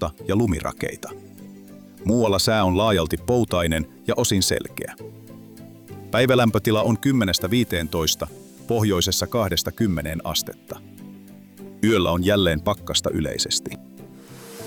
lunta ja lumirakeita. Muualla sää on laajalti poutainen ja osin selkeä. Päivälämpötila on 10–15, pohjoisessa 2–10 astetta. Yöllä on jälleen pakkasta yleisesti.